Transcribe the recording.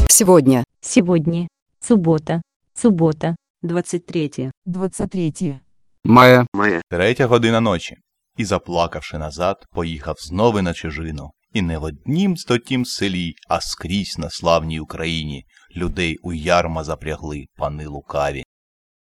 Сегодня. Сегодня. Суббота. Суббота. 23. 23. Мая. 3 година ночі. І, заплакавши назад, поїхав знову на чужину. І не в однім стотім селі, а скрізь на славній Україні людей у ярма запрягли пани лукаві.